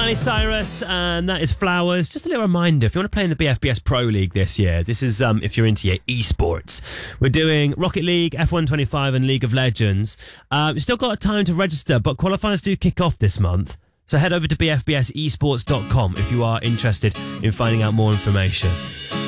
Miley Cyrus, and that is Flowers. Just a little reminder, if you want to play in the BFBS Pro League this year, this is if you're into your esports. We're doing Rocket League, F125 and League of Legends. You've still got time to register, but qualifiers do kick off this month. So head over to bfbsesports.com if you are interested in finding out more information.